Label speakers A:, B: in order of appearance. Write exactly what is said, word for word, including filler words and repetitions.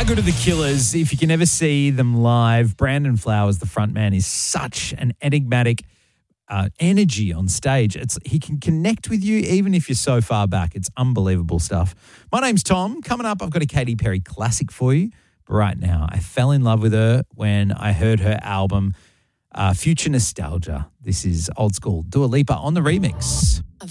A: How good are the Killers? If you can ever see them live, Brandon Flowers, the front man, is such an enigmatic uh, energy on stage. It's he can connect with you even if you're so far back. It's unbelievable stuff. My name's Tom. Coming up, I've got a Katy Perry classic for you. But right now, I fell in love with her when I heard her album, uh, Future Nostalgia. This is old school Dua Lipa on the remix.